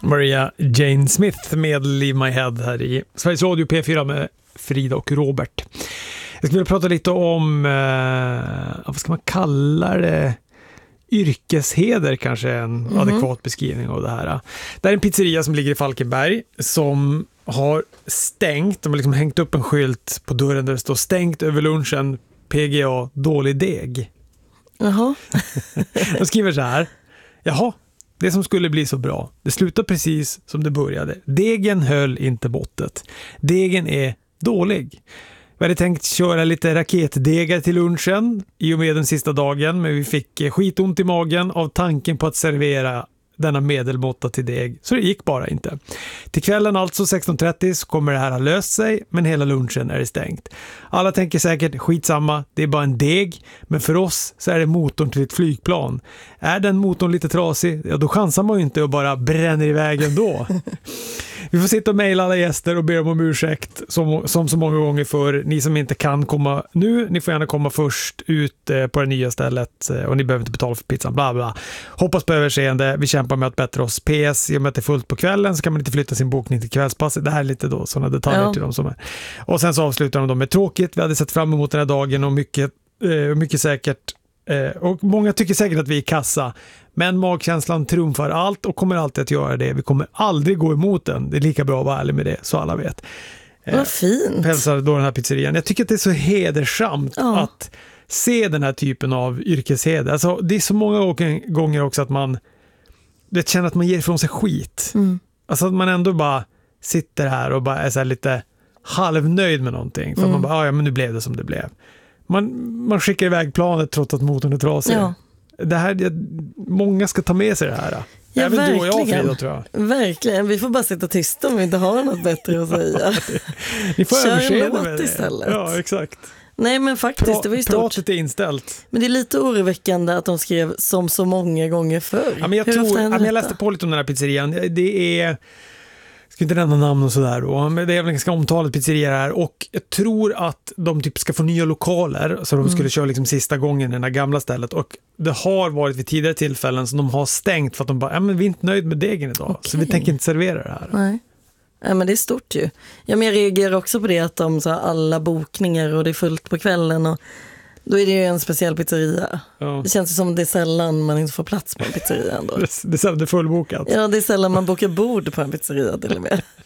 Maria Jane Smith med Leave My Head här i Sveriges Radio P4 med Frida och Robert. Jag skulle vilja prata lite om, vad ska man kalla det? Yrkesheder kanske är en adekvat beskrivning av det här. Det är en pizzeria som ligger i Falkenberg som har stängt. De har liksom hängt upp en skylt på dörren där det står stängt över lunchen, PGA, dålig deg. Jaha. De skriver så här: jaha, det som skulle bli så bra, det slutar precis som det började. Degen höll inte måttet. Degen är dålig. Vi hade tänkt köra lite raketdegar till lunchen i och med den sista dagen, men vi fick skitont i magen av tanken på att servera denna medelmåtta till deg, så det gick bara inte. Till kvällen alltså 16:30 så kommer det här ha löst sig, men hela lunchen är det stängt. Alla tänker säkert skitsamma, det är bara en deg, men för oss så är det motorn till ett flygplan. Är den motorn lite trasig, ja då chansar man ju inte och bara bränner iväg ändå. Vi får sitta och mejla alla gäster och be dem om ursäkt som så många gånger för ni som inte kan komma nu. Ni får gärna komma först ut på det nya stället och ni behöver inte betala för pizzan. Bla bla. Hoppas på överseende. Vi kämpar med att bättra oss. PS, i och med att det är fullt på kvällen så kan man inte flytta sin bokning till kvällspasset. Det här är lite då sådana detaljer till dem som är. Och sen så avslutar de med tråkigt. Vi hade sett fram emot den här dagen och mycket säkert. Och många tycker säkert att vi är kassa, men magkänslan trumfar allt och kommer alltid att göra det. Vi kommer aldrig gå emot den. Det är lika bra att vara ärlig med det, så alla vet. Vad fint. Hälsar då den här pizzerian. Jag tycker att det är så hedersamt att se den här typen av yrkesheder. Alltså, det är så många gånger också att man känner att man ger ifrån sig skit. Alltså att man ändå bara sitter här och bara är så här lite halvnöjd med någonting. För att man bara, ja men nu blev det som det blev. Man skickar iväg planet trots att motorn är trasig. Ja. Det här, många ska ta med sig det här. Ja, även verkligen. Du och jag, Frida, tror jag. Verkligen. Vi får bara sitta tysta om vi inte har något bättre att säga. Ni får överseende med det istället. Ja, exakt. Nej, men faktiskt, det var ju stort. Pratet är inställt. Men det är lite oroväckande att de skrev som så många gånger förr. Ja, men jag läste på lite om den här pizzerian. Det är... Jag ska inte nämna namn och sådär då, men det är väl ganska omtalat pizzeria här och jag tror att de typ ska få nya lokaler så de skulle köra liksom sista gången i det här gamla stället och det har varit vid tidigare tillfällen som de har stängt för att de bara, men vi är inte nöjd med degen idag så vi tänker inte servera det här. Nej. Ja, men det är stort ju. Men jag reagerar också på det att de så alla bokningar och det är fullt på kvällen och då är det ju en speciell pizzeria. Ja. Det känns som det är sällan man inte får plats på en pizzeria ändå. Det är sällan det är fullbokat. Ja, det är sällan man bokar bord på en pizzeria till och med.